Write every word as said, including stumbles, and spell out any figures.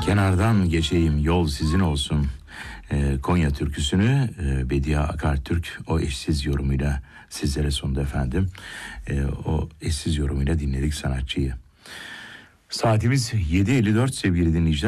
Kenardan geçeyim yol sizin olsun. Ee, Konya türküsünü e, Bediye Akartürk o eşsiz yorumuyla sizlere sundu efendim. Ee, o eşsiz yorumuyla dinledik sanatçıyı. Saatimiz yedi elli dört sevgili dinleyiciler.